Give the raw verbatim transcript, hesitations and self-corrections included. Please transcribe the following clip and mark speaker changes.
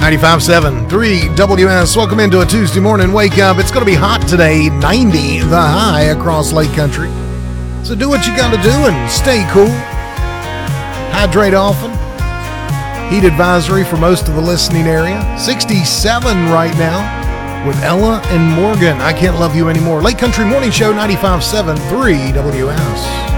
Speaker 1: ninety-five seven three W S. Welcome into a Tuesday morning wake up. It's going to be hot today, ninety the high across Lake Country. So do what you got to do and stay cool. Hydrate often. Heat advisory for most of the listening area. sixty-seven right now with Ella and Morgan. I Can't Love You Anymore. Lake Country Morning Show, ninety-five seven three W S.